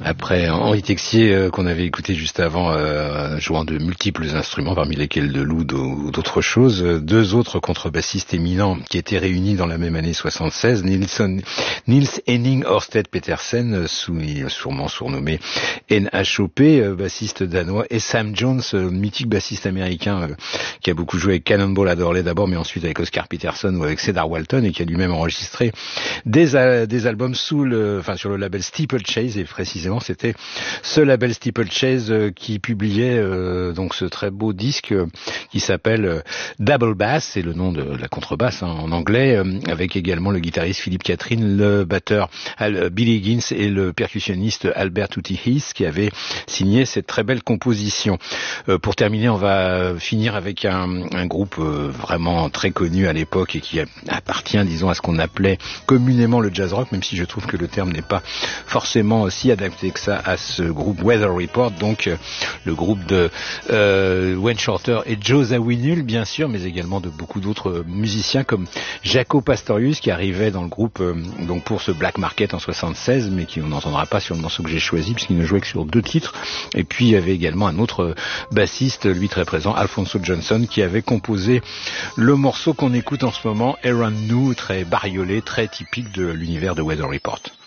Après Henri Texier qu'on avait écouté juste avant, jouant de multiples instruments, parmi lesquels de l'oud ou d'autres choses, deux autres contrebassistes éminents qui étaient réunis dans la même année 76, Niels Henning Ørsted Petersen, sûrement surnommé NHOP, bassiste danois, et Sam Jones, mythique bassiste américain qui a beaucoup joué avec Cannonball Adderley d'abord, mais ensuite avec Oscar Peterson ou avec Cedar Walton, et qui a lui-même enregistré des albums sur le label Steeplechase, et précisément c'était ce label Steeplechase qui publiait donc ce très beau disque qui s'appelle Double Bass, c'est le nom de la contrebasse en anglais, avec également le guitariste Philippe Catherine, le batteur Billy Higgins et le percussionniste Albert Tutti Heath qui avait signé cette très belle composition. Pour terminer, on va finir avec un groupe vraiment très connu à l'époque et qui appartient, disons, à ce qu'on appelait communément le jazz rock, même si je trouve que le terme n'est pas forcément si adapté que ça à ce groupe Weather Report, donc le groupe de Wayne Shorter et Joe Zawinul, bien sûr, mais également de beaucoup d'autres musiciens comme Jaco Pastorius qui arrivait dans le groupe donc pour ce Black Market en 76, mais qui on n'entendra pas sur le morceau que j'ai choisi puisqu'il ne jouait que sur 2 titres. Et puis il y avait également un autre bassiste, lui très présent, Alphonso Johnson, qui avait composé le morceau qu'on écoute en ce moment, Aaron New, très bariolé, très typique de l'univers de Weather Report.